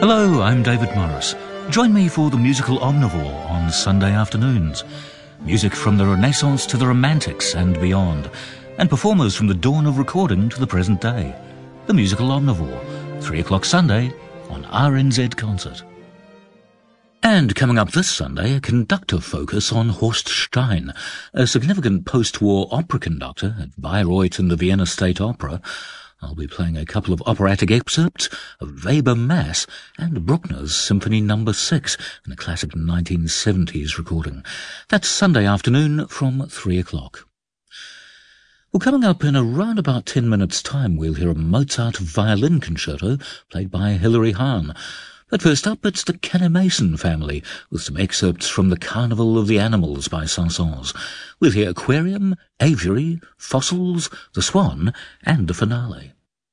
Hello, I'm David Morris. Join me for the musical Omnivore on Sunday afternoons. Music from the Renaissance to the Romantics and beyond, and performers from the dawn of recording to the present day. The musical Omnivore, 3 o'clock Sunday on RNZ Concert. And coming up this Sunday, a conductor focus on Horst Stein, a significant post-war opera conductor at Bayreuth and the Vienna State Opera. I'll be playing a couple of operatic excerpts of Weber Mass and Bruckner's Symphony No. 6 in a classic 1970s recording. That's Sunday afternoon from 3 o'clock. Well, coming up in around about 10 minutes' time, we'll hear a Mozart violin concerto played by Hilary Hahn. But first up, it's the Canemason family, with some excerpts from The Carnival of the Animals by Saint-Saëns. We'll hear Aquarium, Aviary, Fossils, The Swan, and the finale.